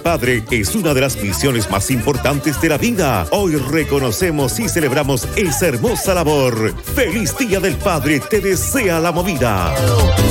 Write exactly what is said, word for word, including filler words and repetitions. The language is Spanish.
padre es una de las misiones más importantes de la vida. Hoy reconocemos y celebramos esa hermosa labor. ¡Feliz Día del Padre! Te desea La Movida.